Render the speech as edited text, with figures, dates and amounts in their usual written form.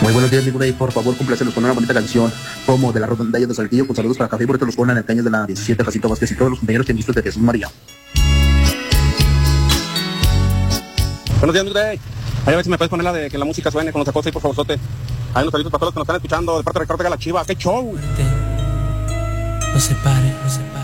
Muy buenos días, mi Grey. Por favor, complácenos con una bonita canción como de la Rondalla de Saltillo. Con saludos para Café y Burrito Los Juan en el Cañas de la 17, Jacito Vázquez y todos los compañeros tiendistas de Jesús María. Buenos días, mi Grey. Ahí a ver si me puedes poner la de que la música suene con los acosos ahí, por favorzote. Hay unos saludos para todos los que nos están escuchando de parte de Ricardo de la Chiva. ¡Qué show! No se pare, no se pare.